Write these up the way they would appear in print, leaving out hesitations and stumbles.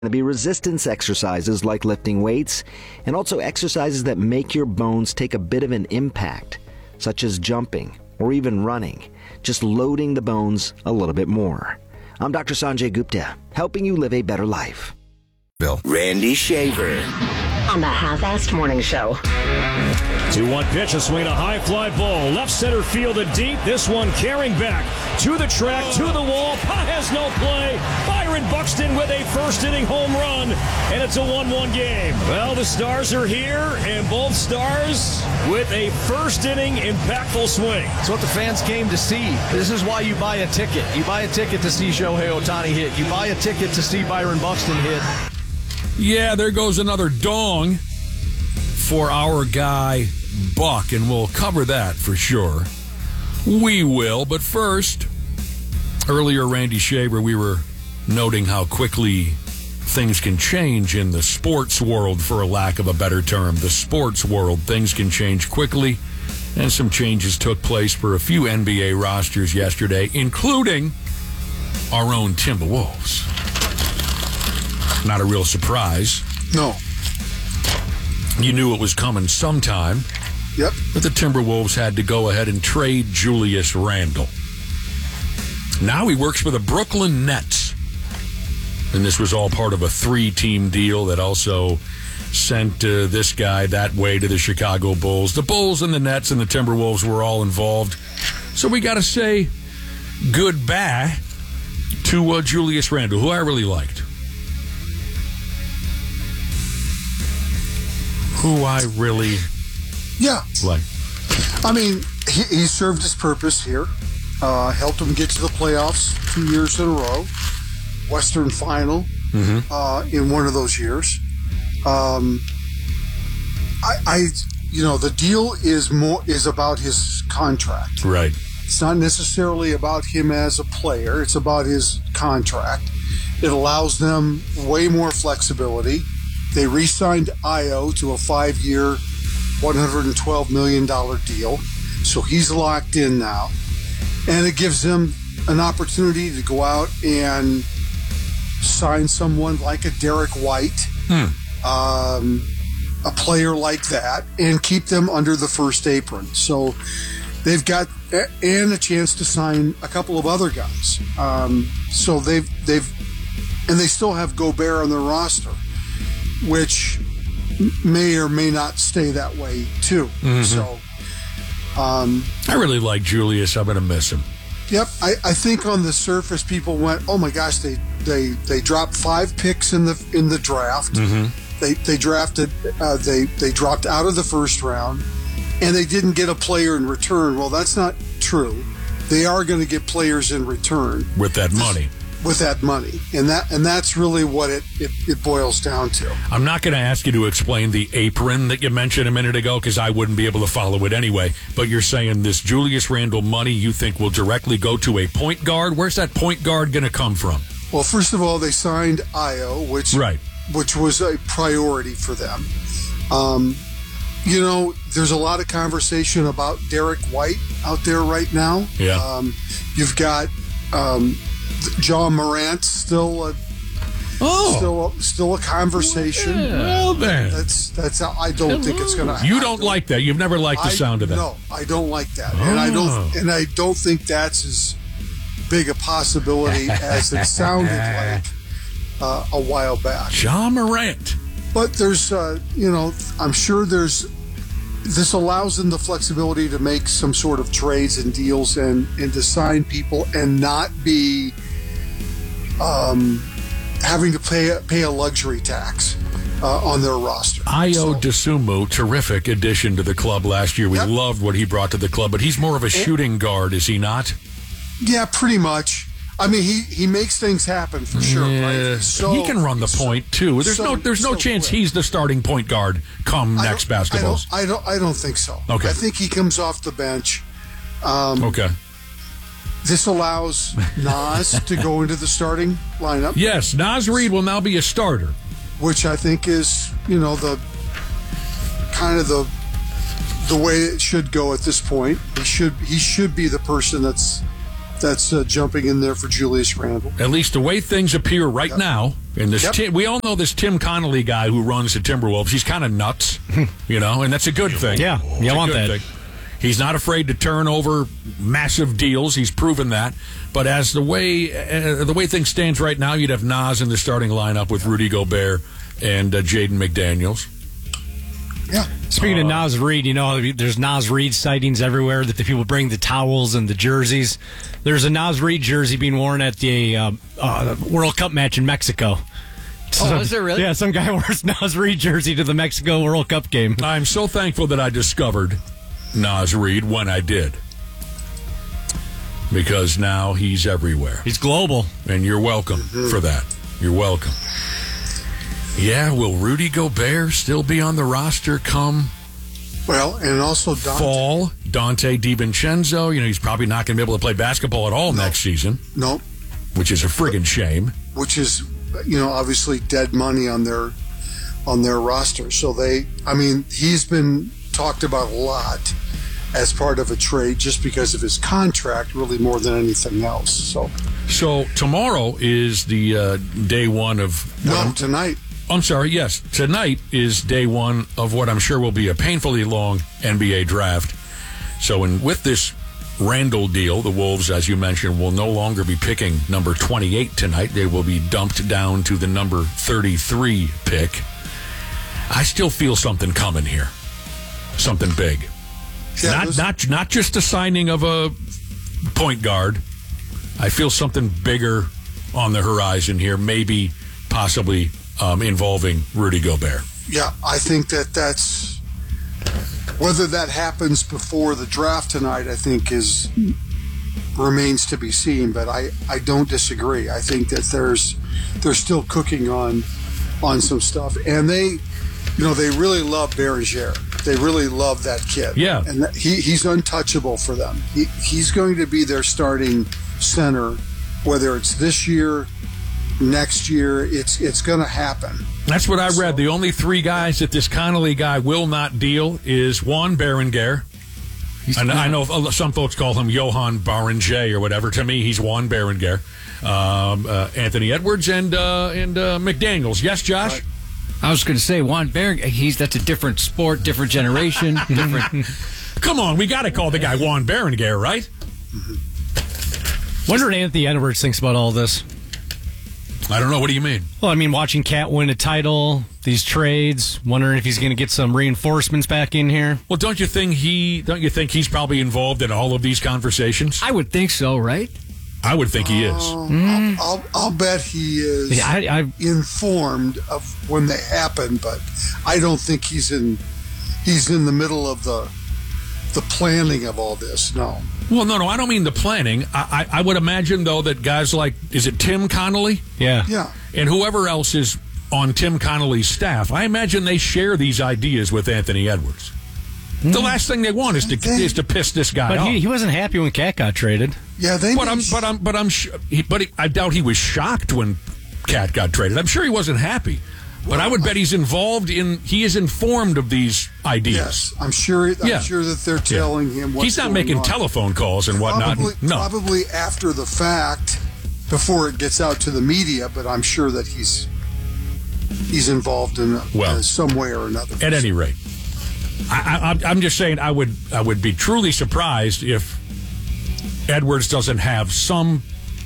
To be resistance exercises like lifting weights, and also exercises that make your bones take a bit of an impact, such as jumping or even running, just loading the bones a little bit more. I'm Dr. Sanjay Gupta, helping you live a better life. Randy Shaver on the Half-Assed Morning Show. 2-1 pitch, a swing, a high fly ball. Left center field and deep. This one carrying back to the track, to the wall. Pop has no play. Byron Buxton with a first-inning home run, and it's a 1-1 game. Well, the Stars are here, and both Stars with a first-inning impactful swing. It's what the fans came to see. This is why you buy a ticket. You buy a ticket to see Shohei Ohtani hit. You buy a ticket to see Byron Buxton hit. Yeah, there goes another dong for our guy, Buck, and we'll cover that for sure. We will, but first, earlier, Randy Shaver, we were noting how quickly things can change in the sports world, for a lack of a better term. The sports world, things can change quickly, and some changes took place for a few NBA rosters yesterday, including our own Timberwolves. Not a real surprise. No. You knew it was coming sometime. Yep. But the Timberwolves had to go ahead and trade Julius Randle. Now he works for the Brooklyn Nets. And this was all part of a 3-team deal that also sent this guy that way to the Chicago Bulls. The Bulls and the Nets and the Timberwolves were all involved. So we got to say goodbye to Julius Randle, who I really liked. Who I really like. I mean, he served his purpose here. Helped him get to the playoffs 2 years in a row. Western Final in one of those years. The deal is about his contract. Right. It's not necessarily about him as a player. It's about his contract. It allows them way more flexibility. They re-signed Ayo to a 5-year, $112 million deal. So he's locked in now. And it gives him an opportunity to go out and sign someone like a Derek White, a player like that, and keep them under the first apron. So they've got and a chance to sign a couple of other guys. So they still have Gobert on their roster, which may or may not stay that way too. So I really like Julius. I'm going to miss him. Yep. I think on the surface people went, oh my gosh, they dropped 5 picks in the draft. They drafted they dropped out of the first round, and they didn't get a player in return. Well, that's not true. They are going to get players in return with that money. And that's really what it boils down to. I'm not going to ask you to explain the apron that you mentioned a minute ago, because I wouldn't be able to follow it anyway. But you're saying this Julius Randle money you think will directly go to a point guard? Where's that point guard going to come from? Well, first of all, they signed Ayo, which was a priority for them. There's a lot of conversation about Derek White out there right now. Yeah. You've got John Morant still a conversation. Yeah. Well, then that's I don't think it's gonna. You don't like that. You've never liked the sound of that. No, I don't like that, and I don't think that's as big a possibility as it sounded like a while back. John Morant. But there's I'm sure this allows them the flexibility to make some sort of trades and deals and to sign people and not be having to pay a luxury tax on their roster. Ayo Dosunmu, terrific addition to the club last year. We loved what he brought to the club, but he's more of a shooting guard, is he not? Yeah, pretty much. I mean, he makes things happen for sure. Yeah. Right? He can run the point too. There's no chance he's the starting point guard come next basketball. I don't think so. Okay. I think he comes off the bench. Okay. This allows Naz to go into the starting lineup. Yes, Naz Reid will now be a starter, which I think is the kind of the way it should go at this point. He should be the person that's jumping in there for Julius Randle. At least the way things appear right now, And this we all know this Tim Connolly guy who runs the Timberwolves. He's kind of nuts, and that's a good thing. Yeah, you want that. Thing. He's not afraid to turn over massive deals. He's proven that. But as the way things stands right now, you'd have Nas in the starting lineup with Rudy Gobert and Jaden McDaniels. Yeah. Speaking of Nas Reed, there's Nas Reed sightings everywhere that the people bring the towels and the jerseys. There's a Nas Reed jersey being worn at the World Cup match in Mexico. Is there really? Yeah, some guy wears Nas Reed jersey to the Mexico World Cup game. I'm so thankful that I discovered Nas Reed when I did. Because now he's everywhere. He's global. And you're welcome for that. You're welcome. Yeah, will Rudy Gobert still be on the roster come and also fall? Dante DiVincenzo, he's probably not going to be able to play basketball at all next season. No. Which is a friggin' shame. Which is, obviously dead money on their roster. So he's been talked about a lot as part of a trade just because of his contract, really more than anything else. So tomorrow is the day one of... tonight. I'm sorry, yes. Tonight is day one of what I'm sure will be a painfully long NBA draft. So with this Randall deal, the Wolves, as you mentioned, will no longer be picking number 28 tonight. They will be dumped down to the number 33 pick. I still feel something coming here. Something big. Yeah, not just a signing of a point guard. I feel something bigger on the horizon here, maybe possibly involving Rudy Gobert. Yeah, I think that's whether that happens before the draft tonight, I think remains to be seen, but I don't disagree. I think that they're still cooking on some stuff, and they really love Berenger. They really love that kid. Yeah. And he's untouchable for them. He's going to be their starting center, whether it's this year, next year. It's going to happen. That's what I read. The only three guys that this Connolly guy will not deal is Juan Berenger. I know some folks call him Johan Berenger or whatever. To me, he's Juan Berenger. Anthony Edwards and McDaniels. Yes, Josh? Right. I was going to say, Juan Berenger, that's a different sport, different generation. Come on, we got to call the guy Juan Berenger, right? Wonder what Anthony Edwards thinks about all this. I don't know. What do you mean? Well, watching Cat win a title, these trades, wondering if he's going to get some reinforcements back in here. Well, don't you think he's probably involved in all of these conversations? I would think so, right? I would think he is. I'll bet he is informed of when they happen, but I don't think he's in the middle of the planning of all this. No. Well, no, I don't mean the planning. I would imagine, though, that guys like, is it Tim Connolly? Yeah. Yeah. And whoever else is on Tim Connolly's staff, I imagine they share these ideas with Anthony Edwards. The last thing they want is to piss this guy off. But he wasn't happy when Cat got traded. Yeah, but I doubt he was shocked when Cat got traded. I'm sure he wasn't happy. But I would bet he is informed of these ideas. Yes, I'm sure that they're telling him what's He's not making on. Telephone calls and whatnot. No. Probably after the fact, before it gets out to the media, but I'm sure that he's involved in some way or another. At any rate, I'm just saying I would be truly surprised if Edwards doesn't have some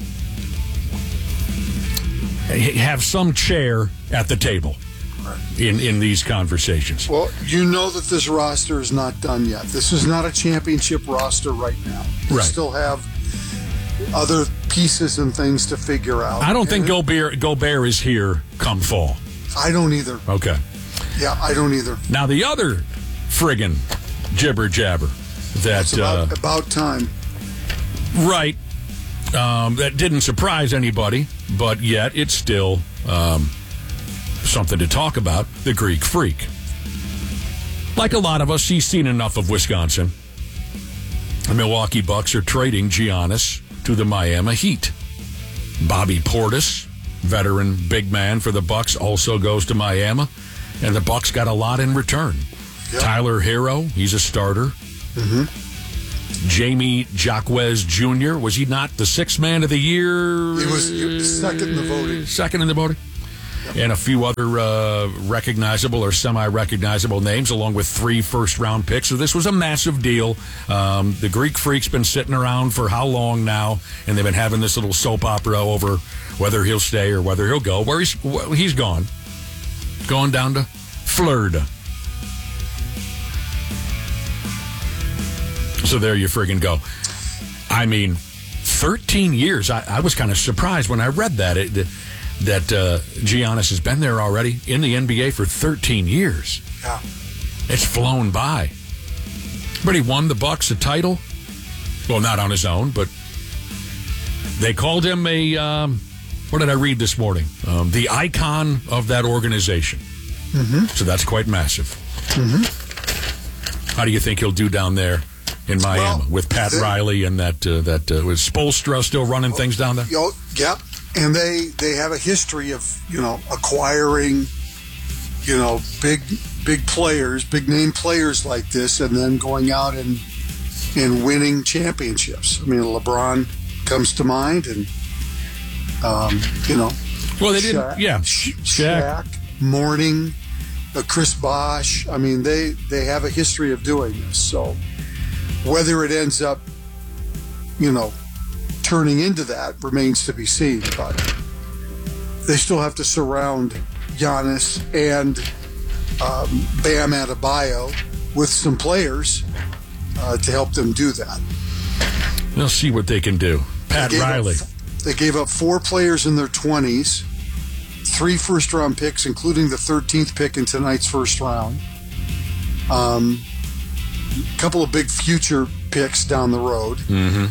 chair at the table in these conversations. Well, that this roster is not done yet. This is not a championship roster right now. They still have other pieces and things to figure out. I don't think Gobert is here come fall. I don't either. Okay. Yeah, I don't either. Now, the other friggin' jibber jabber that about time. Right. That didn't surprise anybody, but yet it's still something to talk about. The Greek Freak. Like a lot of us, he's seen enough of Wisconsin. The Milwaukee Bucks are trading Giannis to the Miami Heat. Bobby Portis, veteran big man for the Bucks, also goes to Miami, and the Bucks got a lot in return. Yep. Tyler Hero, he's a starter. Mm-hmm. Jamie Jaquez Jr., was he not the sixth man of the year? He was second in the voting. Second in the voting. and a few other recognizable or semi-recognizable names, along with 3 first-round picks. So this was a massive deal. The Greek Freak's been sitting around for how long now, and they've been having this little soap opera over whether he'll stay or whether he'll go. He's gone. Gone down to Florida. So there you friggin' go. I mean, 13 years. I was kind of surprised when I read that Giannis has been there already in the NBA for 13 years. Yeah. It's flown by. But he won the Bucks a title. Well, not on his own, but they called him what did I read this morning? The icon of that organization. Mm-hmm. So that's quite massive. Mm-hmm. How do you think he'll do down there in Miami with Pat Riley and that was Spoelstra still running things down there? Yep. And they have a history of, acquiring, big players, big name players like this, and then going out and winning championships. I mean, LeBron comes to mind, and well, they didn't. Yeah, Shaq, Mourning, Chris Bosh. I mean, they have a history of doing this. So whether it ends up, turning into that remains to be seen. But they still have to surround Giannis and Bam Adebayo with some players to help them do that. They'll see what they can do. Pat Riley. They gave up 4 players in their 20s, 3 first-round picks, including the 13th pick in tonight's first round. A couple of big future picks down the road. Mm-hmm.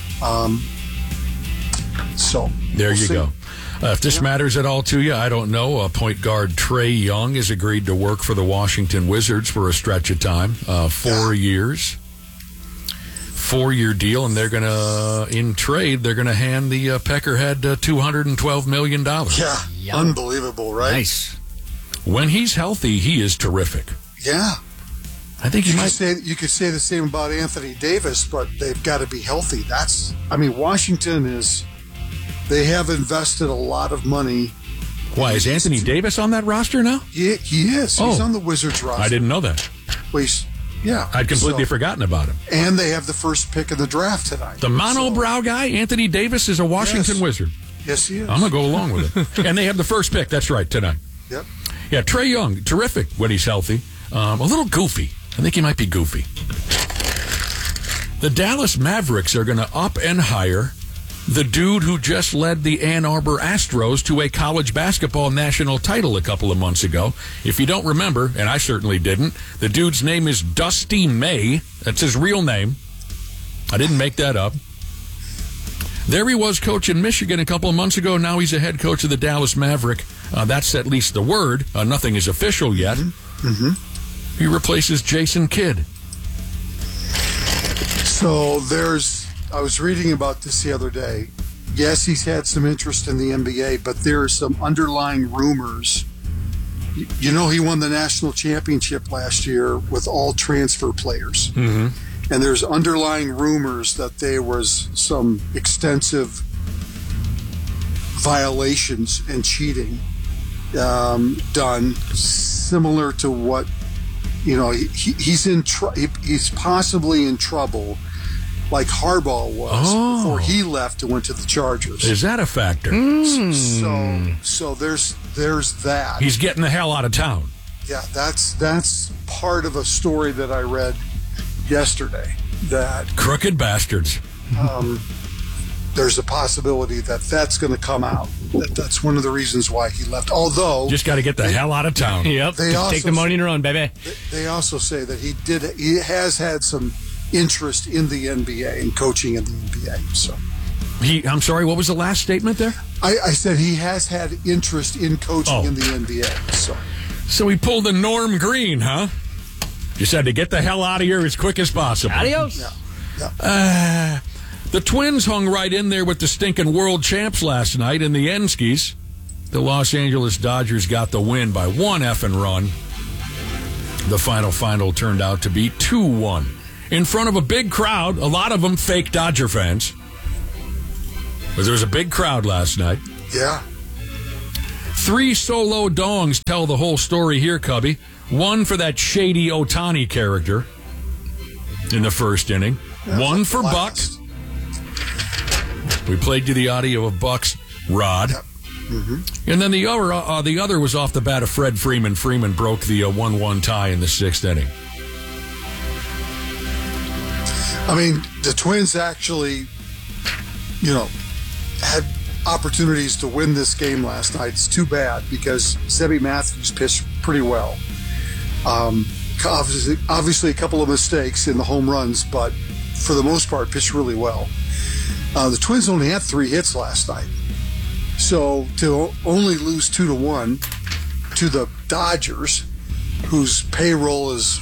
So there you go. If this matters at all to you, I don't know. Point guard Trae Young has agreed to work for the Washington Wizards for a stretch of time, 4 years. 4-year deal, and they're going to, in trade, they're going to hand the Peckerhead $212 million. Yeah, unbelievable, right? Nice. When he's healthy, he is terrific. Yeah. I think you could say the same about Anthony Davis, but they've got to be healthy. Washington they have invested a lot of money. Why, is Anthony Davis on that roster now? He is. He's on the Wizards roster. I didn't know that. Well, I'd completely forgotten about him. And they have the first pick of the draft tonight. The monobrow guy, Anthony Davis, is a Washington Wizard. Yes, he is. I'm going to go along with it. And they have the first pick. That's right, tonight. Yep. Yeah, Trae Young, terrific when he's healthy. A little goofy. I think he might be goofy. The Dallas Mavericks are going to up and hire the dude who just led the Ann Arbor Astros to a college basketball national title a couple of months ago. If you don't remember, and I certainly didn't, the dude's name is Dusty May. That's his real name. I didn't make that up. There he was coaching Michigan a couple of months ago. Now he's a head coach of the Dallas Maverick. That's at least the word. Nothing is official yet. Mm-hmm. He replaces Jason Kidd. So I was reading about this the other day. Yes, he's had some interest in the NBA, but there are some underlying rumors. He won the national championship last year with all transfer players. Mm-hmm. And there's underlying rumors that there was some extensive violations and cheating done, similar to what, he's possibly in trouble, like Harbaugh was before he left and went to the Chargers. Is that a factor? So there's that. He's getting the hell out of town. Yeah, that's part of a story that I read yesterday. That crooked bastards. There's a possibility that's going to come out. That's one of the reasons why he left. Although just got to get the hell out of town. Yep. Just take the money and run, baby. They also say that he has had some interest in the NBA and coaching in the NBA. So, I'm sorry. What was the last statement there? I said he has had interest in coaching in the NBA. So he pulled a Norm Green, huh? Just had to get the hell out of here as quick as possible. Adios. Yeah. The Twins hung right in there with the stinking world champs last night in the Yenskis. The Los Angeles Dodgers got the win by one effing run. The final turned out to be 2-1. In front of a big crowd, a lot of them fake Dodger fans. But there was a big crowd last night. Yeah. 3 solo dongs tell the whole story here, Cubby. One for that shady Ohtani character in the first inning. One for Buck. We played you the audio of Buck's rod. Yep. Mm-hmm. And then the other was off the bat of Fred Freeman. Freeman broke the 1-1 tie in the 6th inning. I mean, the Twins actually, had opportunities to win this game last night. It's too bad because Zebby Matthews pitched pretty well. Obviously a couple of mistakes in the home runs, but for the most part, pitched really well. The Twins only had 3 hits last night. So to only lose 2-1 to the Dodgers, whose payroll is,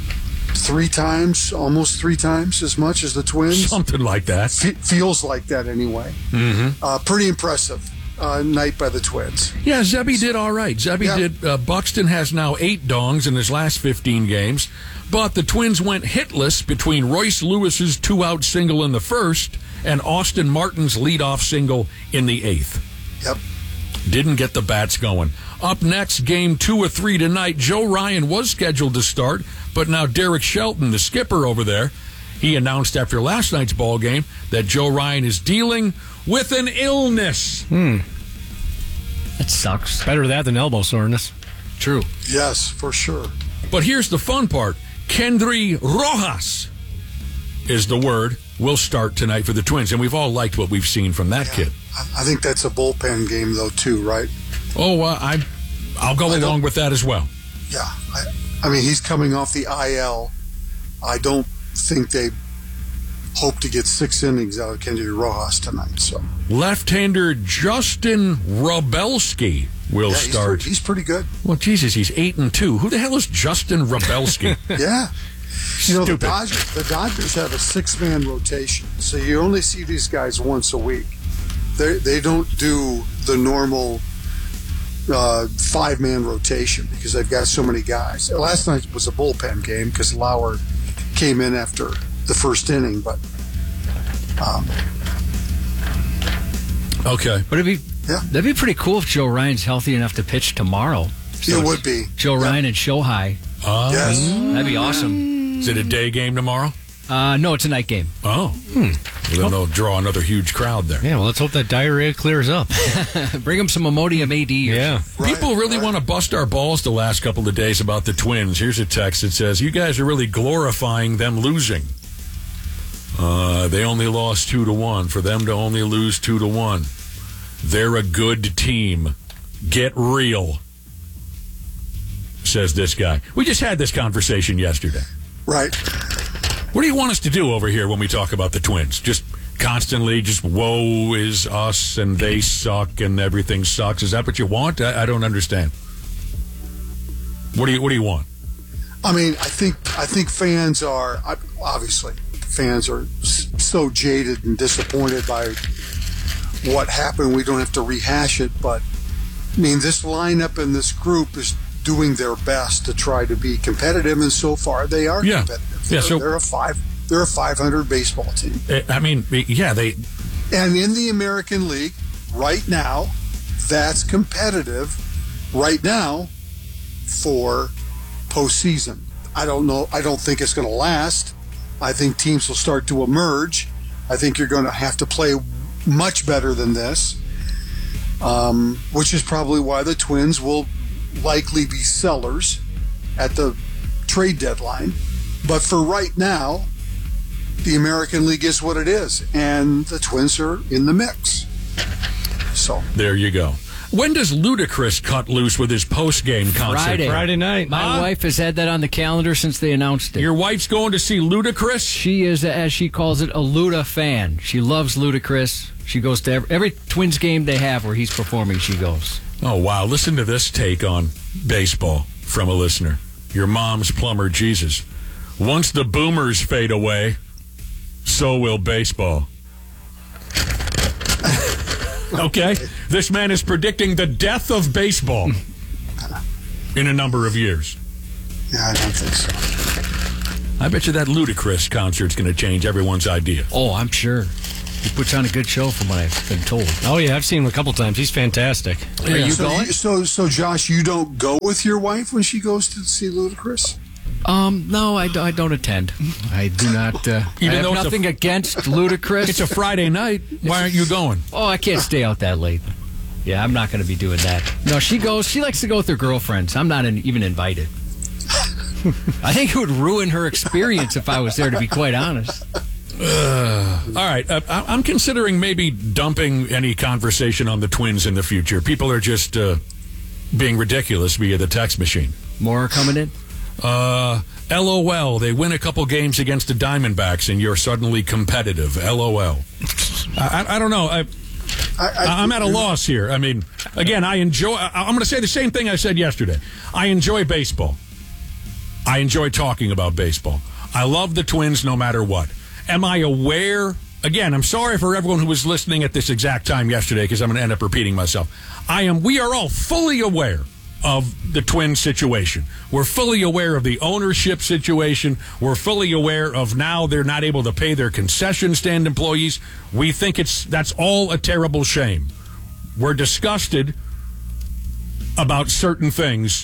almost 3 times as much as the Twins? Something like that. Feels like that anyway. Mm-hmm. Pretty impressive night by the Twins. Yeah, Zebby did all right. Did. Buxton has now 8 dongs in his last 15 games, but the Twins went hitless between Royce Lewis's 2-out single in the first and Austin Martin's leadoff single in the 8th. Yep. Didn't get the bats going. Up next, game 2 of 3 tonight. Joe Ryan was scheduled to start, but now Derek Shelton, the skipper over there, he announced after last night's ball game that Joe Ryan is dealing with an illness. That sucks. Better that than elbow soreness. True. Yes, for sure. But here's the fun part. Kendry Rojas is the word. Will start tonight for the Twins, and we've all liked what we've seen from that kid. I think that's a bullpen game, though, too, right? Oh, I'll go along with that as well. Yeah. I mean, he's coming off the IL. I don't think they hope to get 6 innings out of Kendry Rojas tonight. So left-hander Justin Wrobelski will start. He's pretty good. Well, Jesus, he's 8-2. Who the hell is Justin Wrobelski? Yeah. The Dodgers have a 6-man rotation, so you only see these guys once a week. They don't do the normal 5-man rotation because they've got so many guys. Last night was a bullpen game because Lauer came in after the first inning, but okay. But that'd be pretty cool if Joe Ryan's healthy enough to pitch tomorrow. So it would be. Joe Ryan and Shohei. Yes. That'd be awesome. Is it a day game tomorrow? No, it's a night game. Oh. Well, then they'll draw another huge crowd there. Yeah, well, let's hope that diarrhea clears up. Bring them some Imodium AD. Yeah. People really want to bust our balls the last couple of days about the Twins. Here's a text that says, you guys are really glorifying them losing. They only lost 2-1. For them to only lose 2-1. They're a good team. Get real, says this guy. We just had this conversation yesterday. Right. What do you want us to do over here when we talk about the Twins? Just constantly, woe is us and they suck and everything sucks. Is that what you want? I don't understand. What do you want? I mean, I think fans are so jaded and disappointed by what happened. We don't have to rehash it, but I mean, this lineup and this group is doing their best to try to be competitive, and so far they are competitive. Yeah, they're a 500 baseball team. I mean, yeah, and in the American League right now, that's competitive right now for postseason. I don't know. I don't think it's going to last. I think teams will start to emerge. I think you're going to have to play much better than this, which is probably why the Twins will likely be sellers at the trade deadline. But for right now, the American League is what it is, and the Twins are in the mix. So there you go. When does Ludacris cut loose with his post-game concert? Friday night. My wife has had that on the calendar since they announced it. Your wife's going to see Ludacris? She is, as she calls it, a Luda fan. She loves Ludacris. She goes to every Twins game they have where he's performing, she goes. Oh, wow. Listen to this take on baseball from a listener. Your mom's plumber, Jesus. Once the boomers fade away, so will baseball. Okay? This man is predicting the death of baseball in a number of years. Yeah, I don't think so. I bet you that Ludacris concert's going to change everyone's idea. Oh, I'm sure. He puts on a good show from what I've been told. Oh, yeah, I've seen him a couple times. He's fantastic. Are you so going? So Josh, you don't go with your wife when she goes to see Ludacris? No, I don't attend. I do not. I have nothing against Ludacris. It's a Friday night. Why aren't you going? Oh, I can't stay out that late. Yeah, I'm not going to be doing that. No, she goes. She likes to go with her girlfriends. I'm not even invited. I think it would ruin her experience if I was there, to be quite honest. All right. I'm considering maybe dumping any conversation on the Twins in the future. People are just being ridiculous via the text machine. More are coming in? LOL. They win a couple games against the Diamondbacks and you're suddenly competitive. LOL. I don't know. I'm at a loss here. I mean, again, I'm going to say the same thing I said yesterday. I enjoy baseball. I enjoy talking about baseball. I love the Twins no matter what. Am I aware? Again, I'm sorry for everyone who was listening at this exact time yesterday because I'm going to end up repeating myself. We are all fully aware of the Twins situation. We're fully aware of the ownership situation. We're fully aware of now they're not able to pay their concession stand employees. We think that's all a terrible shame. We're disgusted about certain things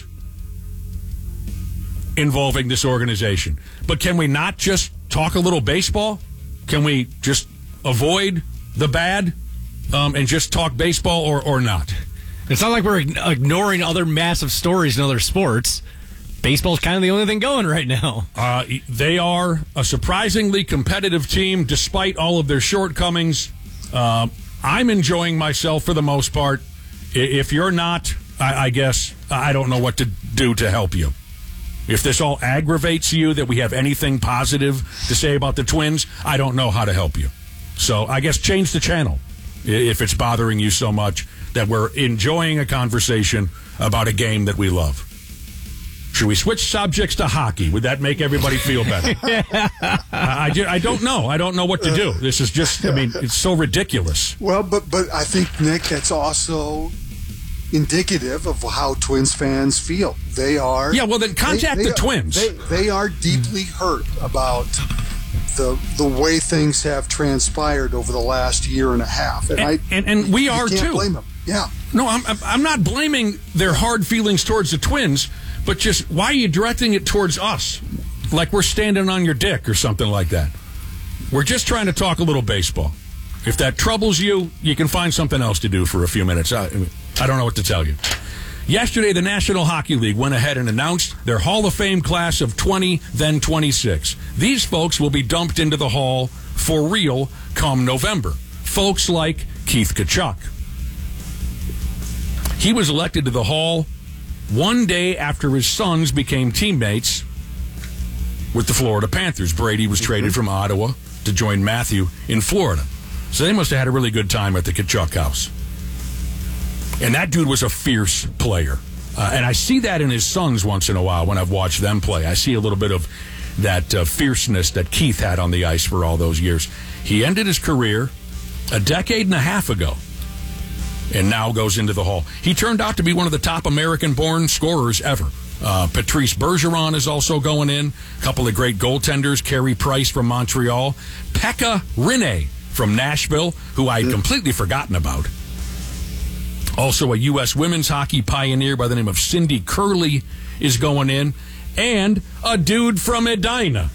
involving this organization. But can we not just talk a little baseball? Can we just avoid the bad and just talk baseball or not? It's not like we're ignoring other massive stories in other sports. Baseball's kind of the only thing going right now. They are a surprisingly competitive team despite all of their shortcomings. I'm enjoying myself for the most part. If you're not, I guess I don't know what to do to help you. If this all aggravates you that we have anything positive to say about the Twins, I don't know how to help you. So I guess change the channel if it's bothering you so much that we're enjoying a conversation about a game that we love. Should we switch subjects to hockey? Would that make everybody feel better? I don't know. I don't know what to do. This is just, it's so ridiculous. Well, but I think, Nick, that's also indicative of how Twins fans feel. They are... Yeah, well, then contact the Twins. They are deeply hurt about the way things have transpired over the last year and a half. And we are, too. You can't blame them. Yeah. No, I'm not blaming their hard feelings towards the Twins, but just why are you directing it towards us? Like we're standing on your dick or something like that. We're just trying to talk a little baseball. If that troubles you, you can find something else to do for a few minutes. I don't know what to tell you. Yesterday, the National Hockey League went ahead and announced their Hall of Fame class of 20, then 26. These folks will be dumped into the Hall for real come November. Folks like Keith Tkachuk. He was elected to the Hall one day after his sons became teammates with the Florida Panthers. Brady was traded from Ottawa to join Matthew in Florida. So they must have had a really good time at the Tkachuk house. And that dude was a fierce player. And I see that in his sons once in a while when I've watched them play. I see a little bit of that fierceness that Keith had on the ice for all those years. He ended his career a decade and a half ago and now goes into the Hall. He turned out to be one of the top American-born scorers ever. Patrice Bergeron is also going in. A couple of great goaltenders, Carey Price from Montreal. Pekka Rinne from Nashville, who I had completely forgotten about. Also, a U.S. women's hockey pioneer by the name of Cindy Curley is going in. And a dude from Edina,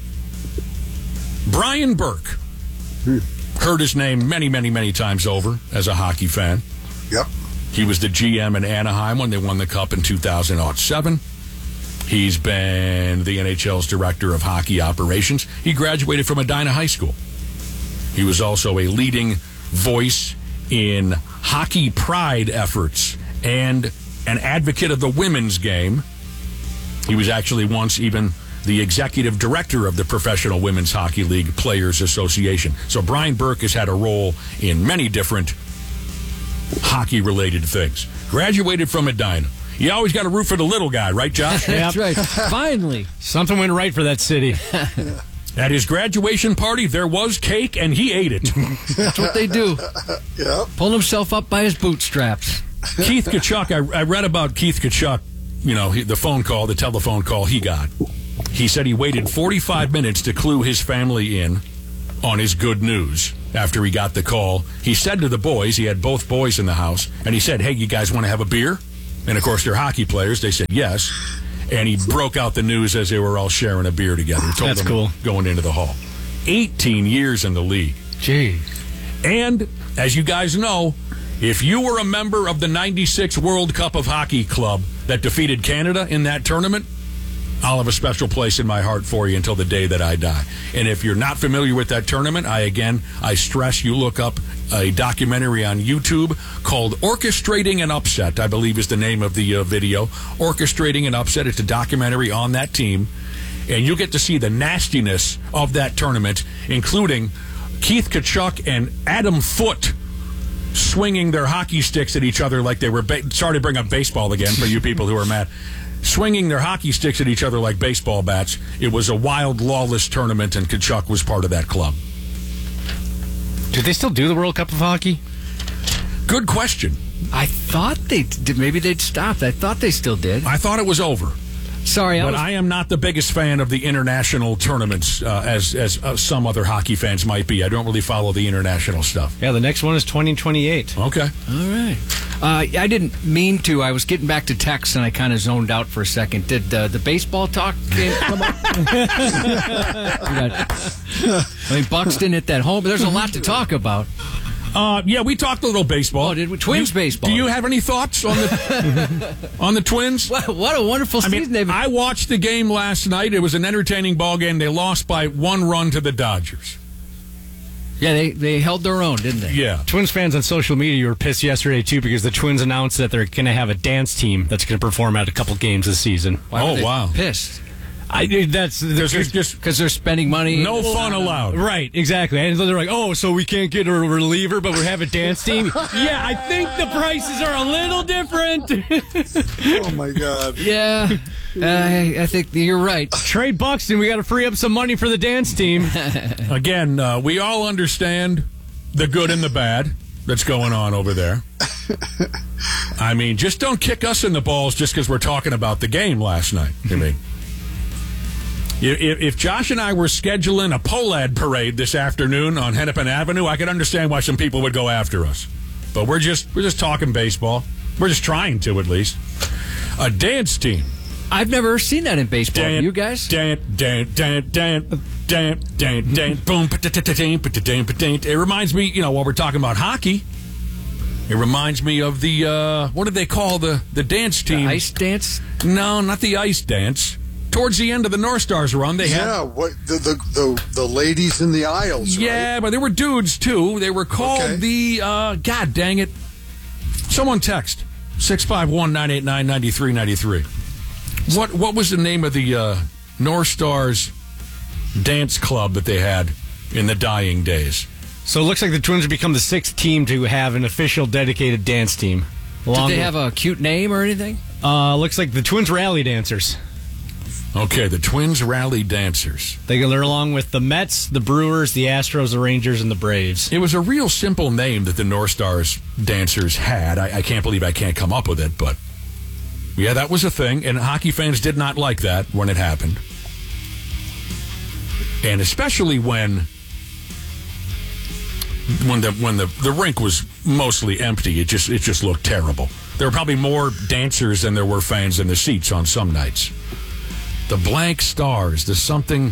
Brian Burke. Heard his name many, many, many times over as a hockey fan. Yep. He was the GM in Anaheim when they won the Cup in 2007. He's been the NHL's director of hockey operations. He graduated from Edina High School. He was also a leading voice in hockey pride efforts and an advocate of the women's game. He was actually once even the executive director of the Professional Women's Hockey League Players Association. So Brian Burke has had a role in many different hockey-related things. Graduated from Edina. You always got to root for the little guy, right, Josh? That's right. Finally. Something went right for that city. At his graduation party, there was cake, and he ate it. That's what they do. Yep. Pull himself up by his bootstraps. Keith Tkachuk, I read about Keith Tkachuk, the telephone call he got. He said he waited 45 minutes to clue his family in on his good news. after he got the call. He said to the boys, he had both boys in the house, and he said, hey, you guys want to have a beer? And, of course, they're hockey players. They said yes. And he broke out the news as they were all sharing a beer together. He told That's them cool. Going into the hall. 18 years in the league. Jeez. And, as you guys know, if you were a member of the 96 World Cup of Hockey Club that defeated Canada in that tournament, I'll have a special place in my heart for you until the day that I die. And if you're not familiar with that tournament, I stress you look up a documentary on YouTube called Orchestrating an Upset, I believe is the name of the video. Orchestrating an Upset. It's a documentary on that team. And you'll get to see the nastiness of that tournament, including Keith Tkachuk and Adam Foote swinging their hockey sticks at each other like they were... Sorry to bring up baseball again for you people who are mad. Swinging their hockey sticks at each other like baseball bats. It was a wild, lawless tournament, and Tkachuk was part of that club. Do they still do the World Cup of Hockey? Good question. I thought they did. Maybe they'd stopped. I thought they still did. I thought it was over. Sorry, but I am not the biggest fan of the international tournaments as some other hockey fans might be. I don't really follow the international stuff. Yeah, the next one is 2028. Okay. All right. I didn't mean to. I was getting back to text and I kind of zoned out for a second. Did the baseball talk come up? Buxton hit that home. There's a lot to talk about. Yeah, we talked a little baseball. Oh, did we? Twins baseball. Do you have any thoughts on the on the Twins? What a wonderful season. I watched the game last night. It was an entertaining ball game. They lost by 1 run to the Dodgers. Yeah, they held their own, didn't they? Yeah. Twins fans on social media were pissed yesterday, too, because the Twins announced that they're going to have a dance team that's going to perform at a couple games this season. Why were they wow. pissed? That's just because they're spending money. No fun allowed. Right, exactly. And they're like, oh, so we can't get a reliever, but we have a dance team? Yeah, I think the prices are a little different. Oh, my God. Yeah, I think you're right. Trade Buxton. We got to free up some money for the dance team. Again, we all understand the good and the bad that's going on over there. I mean, just don't kick us in the balls just because we're talking about the game last night. I mean, if Josh and I were scheduling a Polad parade this afternoon on Hennepin Avenue, I could understand why some people would go after us. But we're just talking baseball. We're just trying to, at least. A dance team. I've never seen that in baseball. You guys? Boom. It reminds me, while we're talking about hockey, it reminds me of the, what did they call the dance team? The ice dance? No, not the ice dance. Towards the end of the North Stars run, they had... what the ladies in the aisles, Yeah, right? but there were dudes, too. They were called the... God dang it. Someone text. 651-989-9393. What was the name of the North Stars dance club that they had in the dying days? So it looks like the Twins have become the 6th team to have an official dedicated dance team. Did they have a cute name or anything? Looks like the Twins Rally Dancers. Okay, the Twins Rally Dancers. They're along with the Mets, the Brewers, the Astros, the Rangers, and the Braves. It was a real simple name that the North Stars Dancers had. I can't believe I can't come up with it, but yeah, that was a thing, and hockey fans did not like that when it happened. And especially when the rink was mostly empty, it just looked terrible. There were probably more dancers than there were fans in the seats on some nights. The blank stars, the something.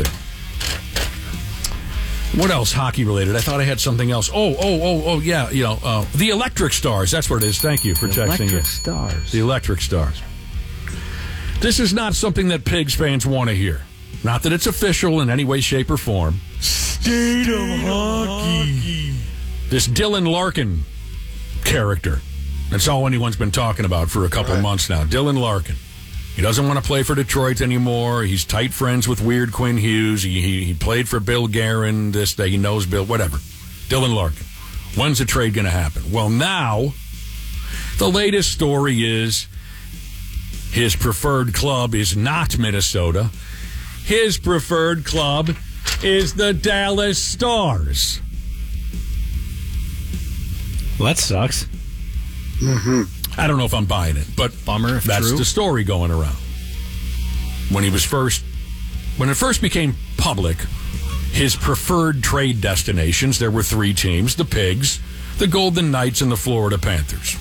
What else hockey related? I thought I had something else. Oh, yeah, the Electric Stars. That's what it is. Thank you for texting it. Electric Stars. The Electric Stars. This is not something that Pigs fans want to hear. Not that it's official in any way, shape, or form. State of hockey. This Dylan Larkin character. That's all anyone's been talking about for a couple months now. Dylan Larkin. He doesn't want to play for Detroit anymore. He's tight friends with Weird Quinn Hughes. He played for Bill Guerin. He knows Bill, whatever. Dylan Larkin. When's the trade going to happen? Well, now, the latest story is his preferred club is not Minnesota. His preferred club is the Dallas Stars. Well, that sucks. Mm-hmm. I don't know if I'm buying it, but bummer if that's true. the story going around. When it first became public his preferred trade destinations. There were 3 teams: the Pigs, the Golden Knights, and the Florida Panthers.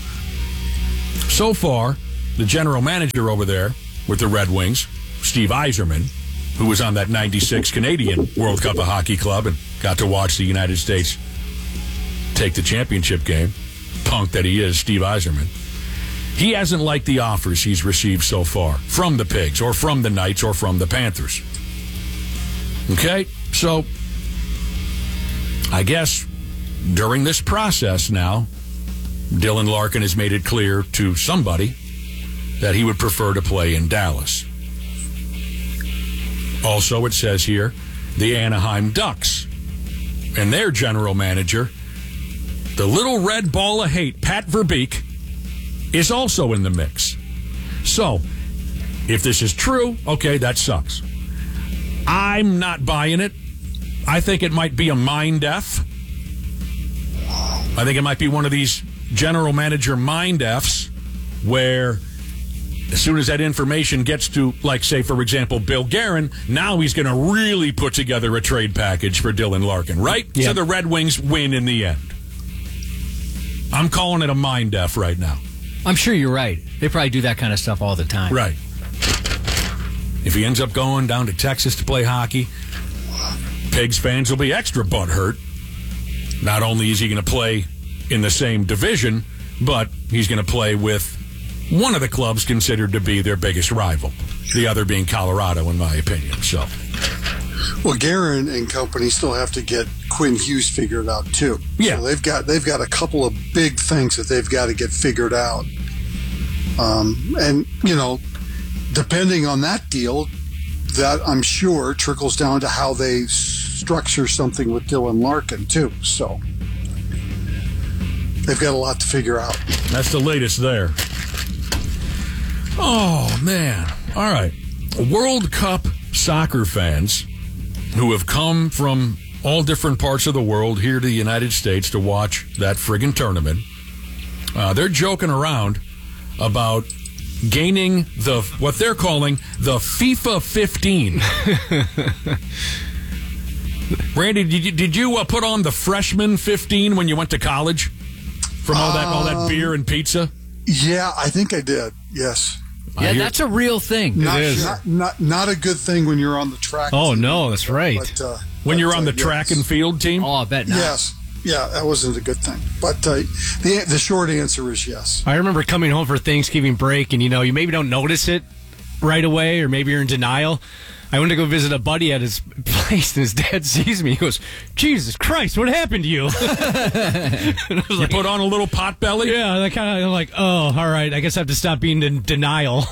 So far, the general manager over there with the Red Wings, Steve Yzerman, who was on that 96 Canadian World Cup of Hockey Club and got to watch the United States take the championship game, punk that he is, Steve Yzerman, he hasn't liked the offers he's received so far from the Pigs or from the Knights or from the Panthers. Okay, so I guess during this process now, Dylan Larkin has made it clear to somebody that he would prefer to play in Dallas. Also, it says here, the Anaheim Ducks and their general manager, the little red ball of hate, Pat Verbeek, is also in the mix. So, if this is true, okay, that sucks. I'm not buying it. I think it might be a mind F. I think it might be one of these general manager mind Fs where as soon as that information gets to, like, say, for example, Bill Guerin, now he's going to really put together a trade package for Dylan Larkin, right? Yep. So the Red Wings win in the end. I'm calling it a mind F right now. I'm sure you're right. They probably do that kind of stuff all the time. Right. If he ends up going down to Texas to play hockey, Pigs fans will be extra butthurt. Not only is he going to play in the same division, but he's going to play with one of the clubs considered to be their biggest rival, the other being Colorado, in my opinion. So, well, Guerin and company still have to get Quinn Hughes figured out too. Yeah, so they've got a couple of big things that they've got to get figured out. And you know, depending on that deal, that I'm sure trickles down to how they structure something with Dylan Larkin too. So they've got a lot to figure out. That's the latest there. Oh, man. All right. World Cup soccer fans who have come from all different parts of the world here to the United States to watch that friggin' tournament, they're joking around about gaining what they're calling the FIFA 15. Randy, did you put on the freshman 15 when you went to college from all that beer and pizza? Yeah, I think I did. Yes. Yeah, that's a real thing. Not a good thing when you're on the track. Oh, team. No, that's right. When you're on the track and field team? Oh, I bet not. Yes. Yeah, that wasn't a good thing. But the short answer is yes. I remember coming home for Thanksgiving break, and, you maybe don't notice it right away, or maybe you're in denial. I went to go visit a buddy at his place, and his dad sees me. He goes, "Jesus Christ, what happened to you?" You put on a little pot belly? Yeah, I kind of like, oh, all right, I guess I have to stop being in denial.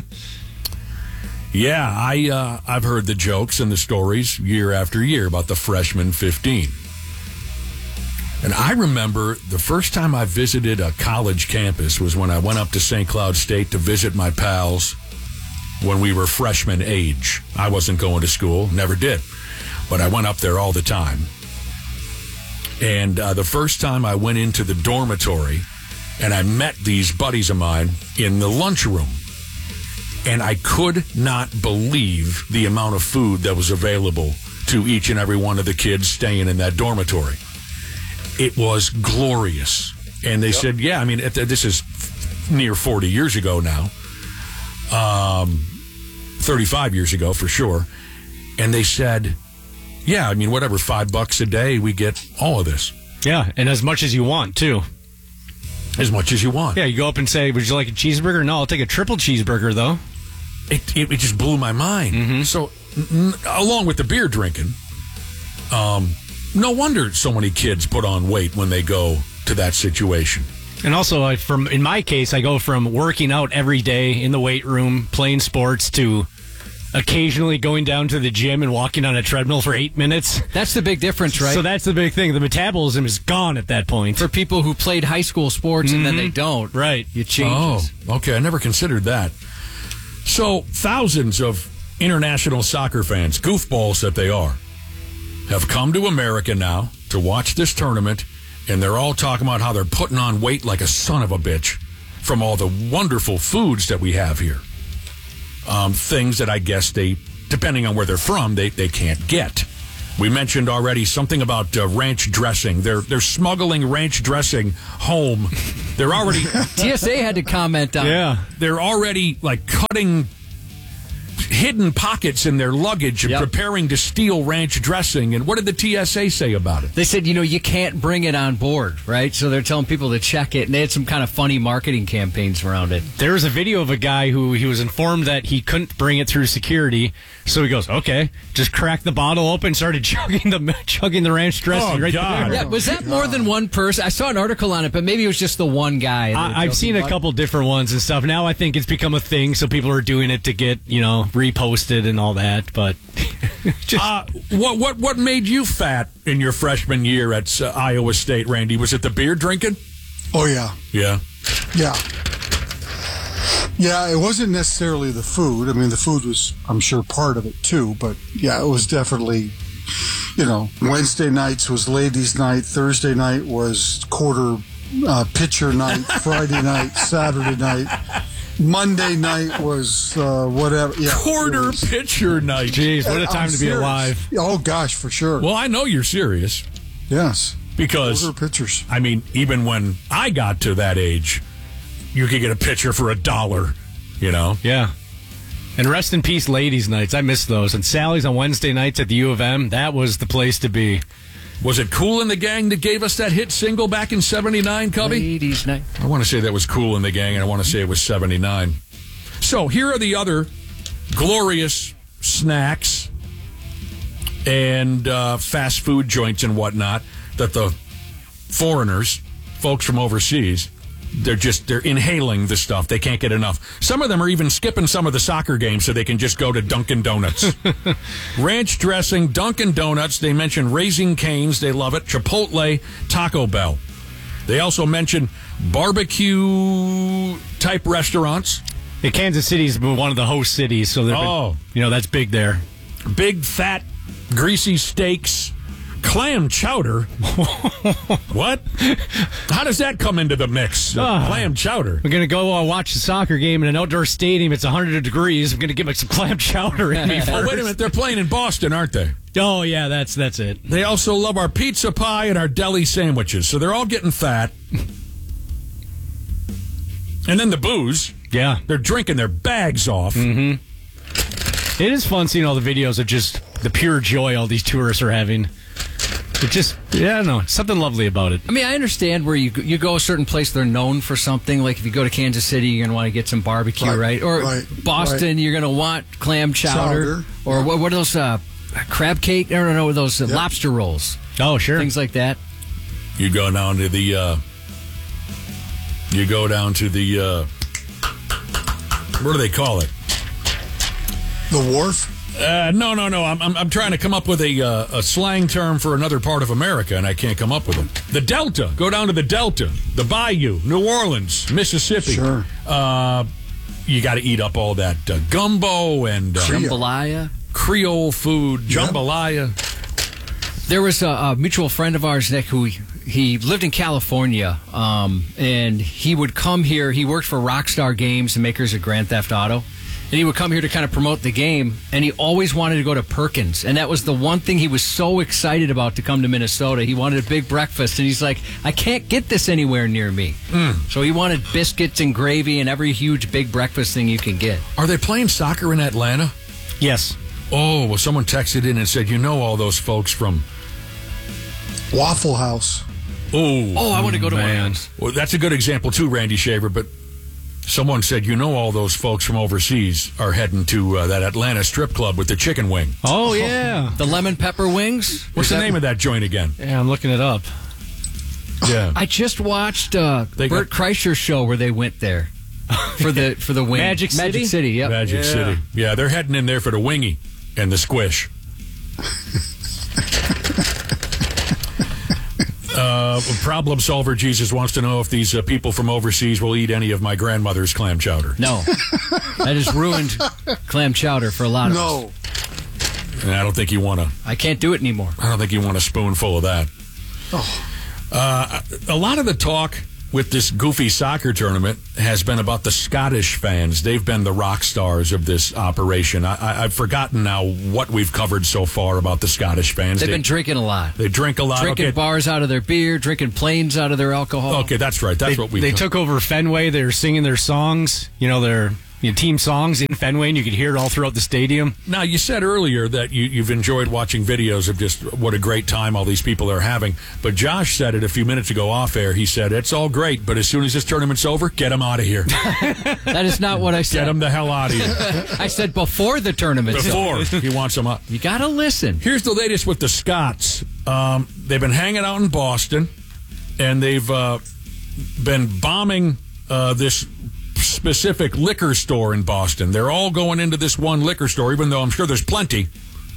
Yeah, I've heard the jokes and the stories year after year about the freshman 15. And I remember the first time I visited a college campus was when I went up to St. Cloud State to visit my pals when we were freshman age. I wasn't going to school, never did, but I went up there all the time. And the first time I went into the dormitory and I met these buddies of mine in the lunchroom, and I could not believe the amount of food that was available to each and every one of the kids staying in that dormitory. It was glorious. And they said, yeah, I mean, this is near 40 years ago now. 35 years ago for sure. And they said, yeah, I mean, whatever, $5 a day, we get all of this. Yeah, and as much as you want, too. As much as you want. Yeah, you go up and say, would you like a cheeseburger? No, I'll take a triple cheeseburger, though. It just blew my mind. Mm-hmm. So, along with the beer drinking, no wonder so many kids put on weight when they go to that situation. And also, in my case, I go from working out every day in the weight room, playing sports, to occasionally going down to the gym and walking on a treadmill for 8 minutes. That's the big difference, right? So that's the big thing. The metabolism is gone at that point. For people who played high school sports and then they don't. Right. It changes. Oh, okay. I never considered that. So thousands of international soccer fans, goofballs that they are, have come to America now to watch this tournament, and they're all talking about how they're putting on weight like a son of a bitch from all the wonderful foods that we have here. Things that I guess they, depending on where they're from, they can't get. We mentioned already something about ranch dressing. They're smuggling ranch dressing home. They're already TSA had to comment on. Yeah, they're already like cutting hidden pockets in their luggage and preparing to steal ranch dressing. And what did the TSA say about it? They said, you can't bring it on board, right? So they're telling people to check it, and they had some kind of funny marketing campaigns around it. there was a video of a guy who he was informed that he couldn't bring it through security, so he goes, okay, just cracked the bottle open, started chugging the ranch dressing right God. there. Yeah, was that more than one person? I saw an article on it, but maybe it was just the one guy. I've seen a couple different ones and stuff. Now I think it's become a thing, so people are doing it to get, reposted and all that. But what made you fat in your freshman year at Iowa State, Randy? Was it the beer drinking? Oh, yeah. Yeah. Yeah. Yeah, it wasn't necessarily the food. I mean, the food was, I'm sure, part of it, too. But, yeah, it was definitely, Wednesday nights was ladies' night. Thursday night was quarter pitcher night. Friday night, Saturday night. Monday night was whatever. Yeah, quarter pitcher night. Jeez, what a time to be alive. Oh, gosh, for sure. Well, I know you're serious. Yes. Because, quarter pitchers. I mean, even when I got to that age, you could get a pitcher for $1, Yeah. And rest in peace, ladies' nights. I miss those. And Sally's on Wednesday nights at the U of M. That was the place to be. Was it Kool and the Gang that gave us that hit single back in 79, Cubby? Ladies' night. I want to say that was Kool and the Gang, and I want to say it was 79. So here are the other glorious snacks and fast food joints and whatnot that the foreigners, folks from overseas, they're inhaling the stuff. They can't get enough. Some of them are even skipping some of the soccer games so they can just go to Dunkin' Donuts. Ranch dressing, Dunkin' Donuts. They mention Raising Cane's. They love it. Chipotle, Taco Bell. They also mention barbecue-type restaurants. Yeah, Kansas City's one of the host cities, so that's big there. Big, fat, greasy steaks. Clam chowder? What? How does that come into the mix? Clam chowder. We're going to go watch the soccer game in an outdoor stadium. It's 100 degrees. I'm going to get some clam chowder in me first. Oh, wait a minute. They're playing in Boston, aren't they? Oh, yeah, that's it. They also love our pizza pie and our deli sandwiches, so they're all getting fat. And then the booze. Yeah. They're drinking their bags off. Mm-hmm. It is fun seeing all the videos of just the pure joy all these tourists are having. It just, I don't know, something lovely about it. I mean, I understand where you go a certain place, they're known for something. Like if you go to Kansas City, you're going to want to get some barbecue, right? Or Boston, you're going to want clam chowder. Or what are those, crab cake? I don't know, those lobster rolls. Oh, sure. Things like that. You go down to the, what do they call it? The wharf? No. I'm trying to come up with a slang term for another part of America, and I can't come up with it. The Delta. Go down to the Delta, the Bayou, New Orleans, Mississippi. Sure. You got to eat up all that gumbo and jambalaya, Creole food, jambalaya. There was a mutual friend of ours, Nick, who he lived in California, and he would come here. He worked for Rockstar Games, the makers of Grand Theft Auto. And he would come here to kind of promote the game, and he always wanted to go to Perkins. And that was the one thing he was so excited about to come to Minnesota. He wanted a big breakfast, and he's like, I can't get this anywhere near me. So he wanted biscuits and gravy and every huge big breakfast thing you can get. Are they playing soccer in Atlanta? Yes. Oh, well, someone texted in and said, all those folks from Waffle House. Oh, I want to go to one of those. Well, that's a good example, too, Randy Shaver, but someone said, all those folks from overseas are heading to that Atlanta strip club with the chicken wing. Oh, yeah. The lemon pepper wings? What's the name of that joint again? Yeah, I'm looking it up. Yeah. I just watched Bert Kreischer's show where they went there for the wing. Magic City, yep. Magic City. Yeah, they're heading in there for the wingy and the squish. Problem solver Jesus wants to know if these people from overseas will eat any of my grandmother's clam chowder. No. That has ruined clam chowder for a lot of us. And I don't think you want to. I can't do it anymore. I don't think you want a spoonful of that. A lot of the talk with this goofy soccer tournament has been about the Scottish fans. They've been the rock stars of this operation. I've forgotten now what we've covered so far about the Scottish fans. They've been drinking a lot. They drink a lot. Drinking bars out of their beer, drinking planes out of their alcohol. Okay, that's right. That's what we. They took over Fenway. They were singing their songs. Their team songs in Fenway, and you could hear it all throughout the stadium. Now, you said earlier that you've enjoyed watching videos of just what a great time all these people are having. But Josh said it a few minutes ago off air. He said, it's all great, but as soon as this tournament's over, get them out of here. That is not what I said. Get them the hell out of here. I said before the tournament. Before. He wants them up. You got to listen. Here's the latest with the Scots. They've been hanging out in Boston, and they've been bombing this specific liquor store in Boston. They're all going into this one liquor store, even though I'm sure there's plenty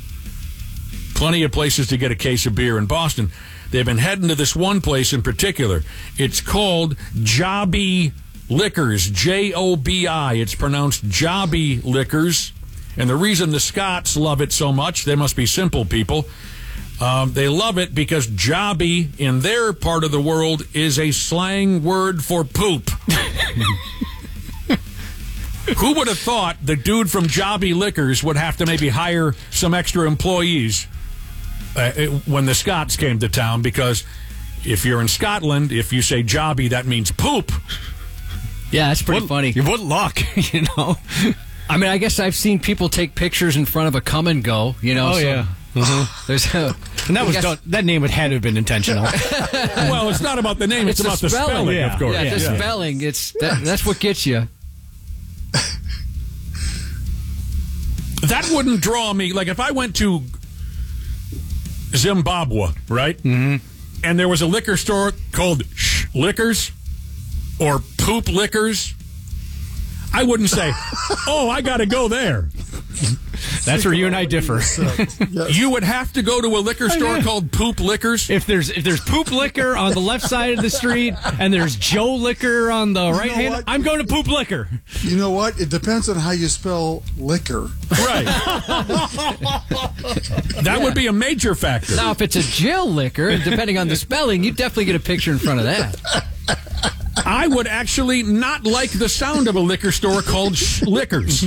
of places to get a case of beer in Boston. They've been heading to this one place in particular. It's called Jobbik Liquors, Jobi. It's pronounced Jobbik Liquors. And the reason the Scots love it so much, they must be simple people. They love it because Jobby in their part of the world is a slang word for poop. Who would have thought the dude from Jobbik Liquors would have to maybe hire some extra employees when the Scots came to town? Because if you're in Scotland, if you say Jobby, that means poop. Yeah, that's pretty funny. What luck, I mean, I guess I've seen people take pictures in front of a come and go, Oh, so yeah. Mm-hmm. And that name would had to have been intentional. Well, it's not about the name; it's about the spelling, yeah. of course. Yeah, the spelling. That's what gets you. That wouldn't draw me. Like if I went to Zimbabwe, right? Mm-hmm. And there was a liquor store called Liquors or Poop Liquors, I wouldn't say, "Oh, I got to go there." That's where you and I differ. Yes. You would have to go to a liquor store called Poop Liquors. If there's Poop Liquor on the left side of the street and there's Joe Liquor on the right hand, what? I'm going to Poop Liquor. You know what? It depends on how you spell liquor. Right. That would be a major factor. Now, if it's a Jill Liquor, depending on the spelling, you definitely get a picture in front of that. I would actually not like the sound of a liquor store called Liquors.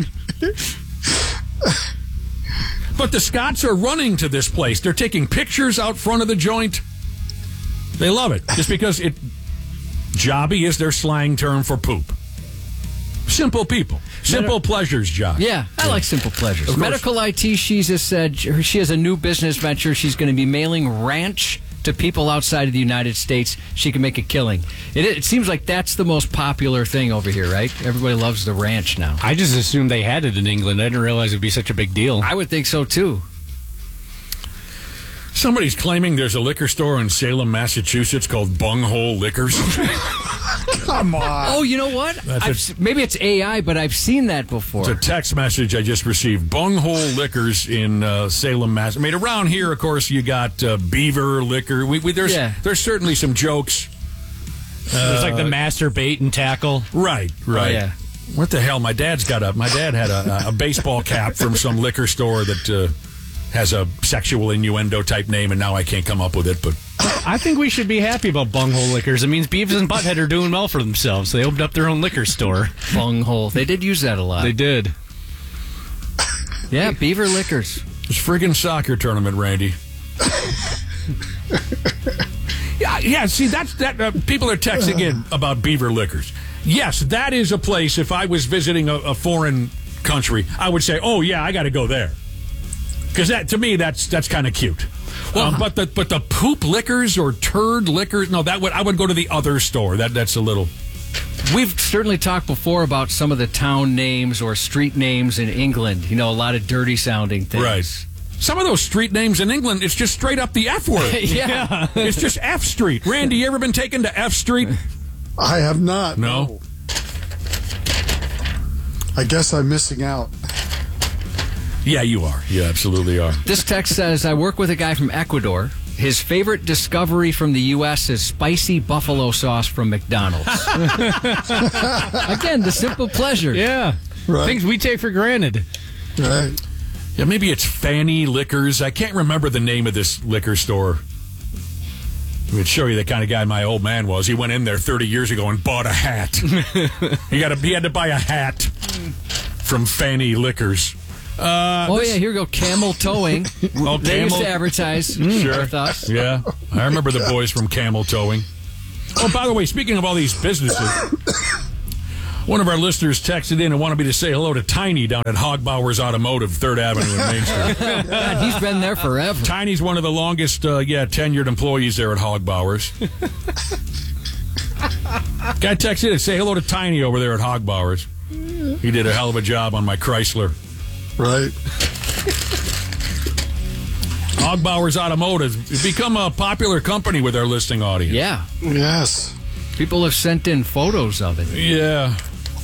But the Scots are running to this place. They're taking pictures out front of the joint. They love it. Just because Jobby is their slang term for poop. Simple people. Simple pleasures, Josh. Yeah, I like simple pleasures. Medical IT, she just said she has a new business venture. She's going to be mailing ranch to people outside of the United States. She can make a killing. It seems like that's the most popular thing over here, right? Everybody loves the ranch now. I just assumed they had it in England. I didn't realize it'd be such a big deal. I would think so, too. Somebody's claiming there's a liquor store in Salem, Massachusetts called Bunghole Liquors. Come on. Oh, you know what? Maybe it's AI, but I've seen that before. It's a text message I just received. Bunghole Liquors in Salem, Mass. I mean, around here, of course, you got Beaver Liquor. There's certainly some jokes. There's like the master bait and tackle. Right. Oh, yeah. What the hell? My dad had a baseball cap from some liquor store that has a sexual innuendo type name, and now I can't come up with it. But I think we should be happy about Bunghole Liquors. It means Beavis and Butthead are doing well for themselves. They opened up their own liquor store. Bunghole. They did use that a lot. They did. Yeah, Beaver Liquors. It's friggin' soccer tournament, Randy. Yeah. See, that. People are texting in about Beaver Liquors. Yes, that is a place. If I was visiting a foreign country, I would say, "Oh yeah, I got to go there," because to me that's kind of cute. Well, but the poop liquors or turd liquors, no, I would go to the other store. That's a little. We've certainly talked before about some of the town names or street names in England. A lot of dirty sounding things. Right. Some of those street names in England, it's just straight up the F word. Yeah. It's just F Street. Randy, you ever been taken to F Street? I have not. No. I guess I'm missing out. Yeah, you are. You absolutely are. This text says, I work with a guy from Ecuador. His favorite discovery from the U.S. is spicy buffalo sauce from McDonald's. Again, the simple pleasure. Yeah. Right. Things we take for granted. Right. Yeah, maybe it's Fanny Liquors. I can't remember the name of this liquor store. It'd show you the kind of guy my old man was. He went in there 30 years ago and bought a hat. He had to buy a hat from Fanny Liquors. Yeah, here we go. Camel Towing. They used to advertise with us. Yeah, I remember the boys from Camel Towing. Oh, by the way, speaking of all these businesses, one of our listeners texted in and wanted me to say hello to Tiny down at Hogbauer's Automotive, 3rd Avenue in Main Street. God, he's been there forever. Tiny's one of the longest, tenured employees there at Hogbauer's. Guy texted in and say hello to Tiny over there at Hogbauer's. He did a hell of a job on my Chrysler. Right. Hogbauer's Automotive has become a popular company with our listening audience. Yeah. Yes. People have sent in photos of it. Yeah.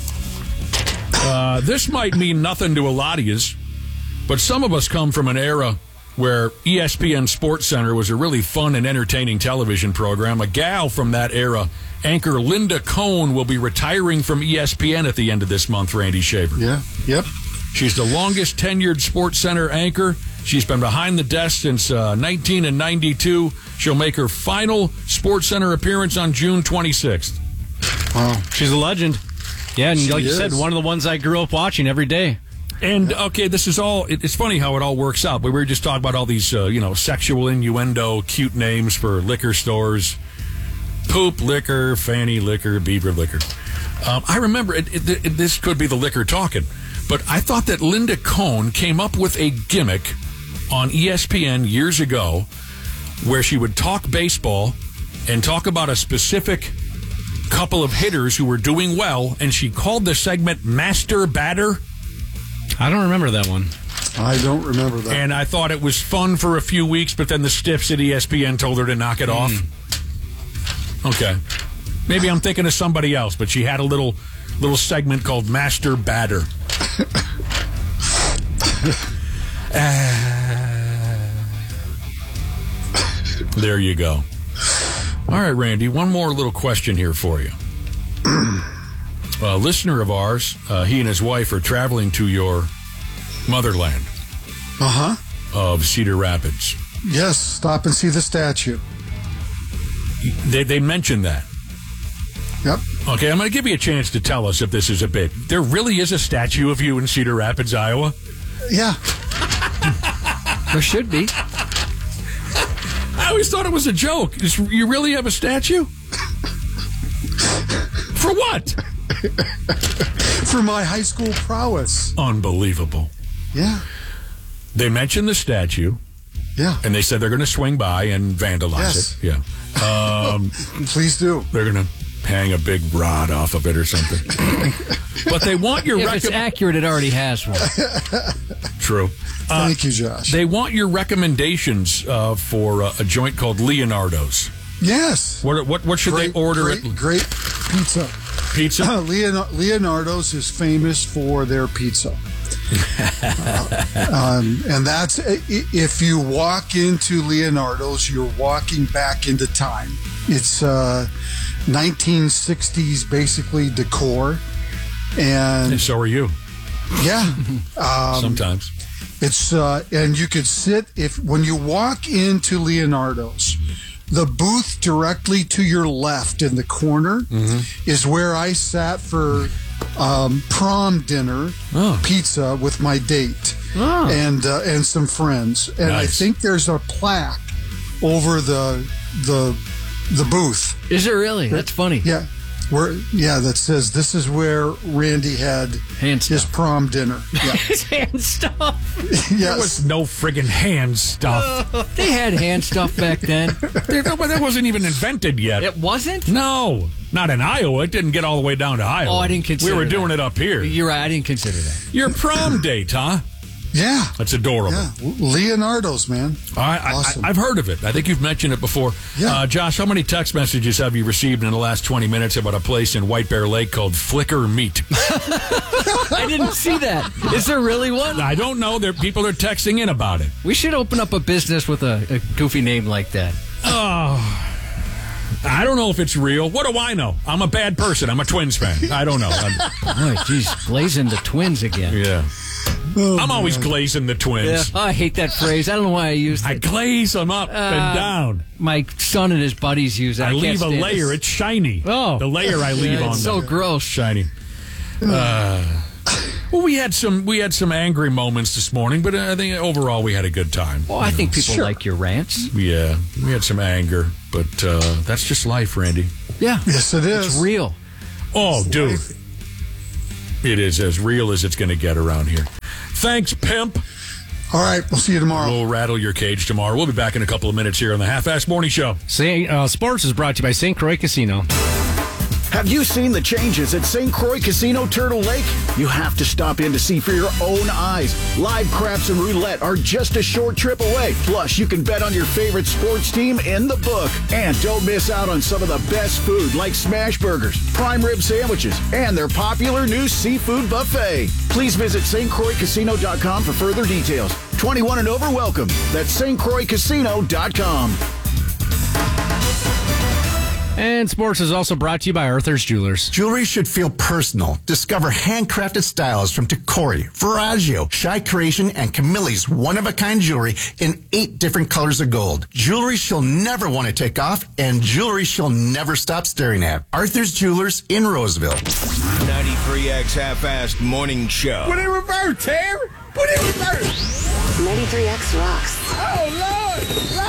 This might mean nothing to a lot of yous, but some of us come from an era where ESPN SportsCenter was a really fun and entertaining television program. A gal from that era, anchor Linda Cohn, will be retiring from ESPN at the end of this month, Randy Shaver. Yeah. Yep. She's the longest tenured SportsCenter anchor. She's been behind the desk since 1992. She'll make her final SportsCenter appearance on June 26th. Wow. She's a legend. Yeah, and like you said, is. one of the ones I grew up watching every day. And, okay, this is all, it's funny how it all works out. We were just talking about all these, sexual innuendo, cute names for liquor stores. Poop Liquor, Fanny Liquor, Beaver Liquor. I remember, this could be the liquor talking, but I thought that Linda Cohn came up with a gimmick on ESPN years ago where she would talk baseball and talk about a specific couple of hitters who were doing well, and she called the segment Master Batter. I don't remember that one. I don't remember that. And I thought it was fun for a few weeks, but then the stiffs at ESPN told her to knock it off. Okay. Maybe I'm thinking of somebody else, but she had a little segment called Master Batter. There you go. All right, Randy, one more little question here for you. A listener of ours, he and his wife are traveling to your motherland of Cedar Rapids. Yes, stop and see the statue. They mentioned that. Yep. Okay, I'm going to give you a chance to tell us if this is a bit. There really is a statue of you in Cedar Rapids, Iowa? Yeah. There should be. I always thought it was a joke. You really have a statue? For what? For my high school prowess. Unbelievable. Yeah. They mentioned the statue. Yeah. And they said they're going to swing by and vandalize it. Yeah. Please do. They're going to hang a big rod off of it or something. But they want your... If it's accurate, it already has one. True. Thank you, Josh. They want your recommendations for a joint called Leonardo's. Yes. What should they order? Great pizza. Pizza? Leonardo's is famous for their pizza. And that's, if you walk into Leonardo's, you're walking back into time. It's 1960s basically decor. And so are you. Yeah. Sometimes. It's and you could sit when you walk into Leonardo's, the booth directly to your left in the corner is where I sat for prom dinner pizza with my date and some friends. And nice. I think there's a plaque over the booth. Is it really? That's funny. Yeah. That says this is where Randy had his prom dinner. Yeah. His hand stuff. Yes. There was no friggin' hand stuff. They had hand stuff back then. That wasn't even invented yet. It wasn't? No. Not in Iowa. It didn't get all the way down to Iowa. Oh, I didn't consider We were doing it up here. You're right. I didn't consider that. Your prom date, huh? Yeah. That's adorable. Yeah. Leonardo's, man. Awesome. I've heard of it. I think you've mentioned it before. Yeah. Josh, how many text messages have you received in the last 20 minutes about a place in White Bear Lake called Flicker Meat? I didn't see that. Is there really one? I don't know. People are texting in about it. We should open up a business with a goofy name like that. Oh. I don't know if it's real. What do I know? I'm a bad person. I'm a Twins fan. I don't know. Oh, geez. Blazing the Twins again. Yeah. I'm always glazing the Twins. I hate that phrase. I don't know why I used it. I glaze them up and down. My son and his buddies use that. I leave a layer. It's shiny. Oh. The layer I leave on it's so there. gross. Shiny. Well, we had some angry moments this morning, but I think overall we had a good time. Well, I think people like your rants. Yeah, we had some anger, but that's just life, Randy. Yeah. Yes, it is. It's real. Oh, dude. It is as real as it's going to get around here. Thanks, pimp. All right, we'll see you tomorrow. We'll rattle your cage tomorrow. We'll be back in a couple of minutes here on the Half-Assed Morning Show. Sports is brought to you by St. Croix Casino. Have you seen the changes at St. Croix Casino Turtle Lake? You have to stop in to see for your own eyes. Live craps and roulette are just a short trip away. Plus, you can bet on your favorite sports team in the book. And don't miss out on some of the best food like smash burgers, prime rib sandwiches, and their popular new seafood buffet. Please visit stcroixcasino.com for further details. 21 and over welcome. That's stcroixcasino.com. And sports is also brought to you by Arthur's Jewelers. Jewelry should feel personal. Discover handcrafted styles from Tacori, Veragio, Shy Creation, and Camille's one-of-a-kind jewelry in 8 different colors of gold. Jewelry she'll never want to take off, and jewelry she'll never stop staring at. Arthur's Jewelers in Roseville. 93X Half-Assed Morning Show. Put it in reverse, Terry. Put it in reverse. 93X rocks. Oh, Lord.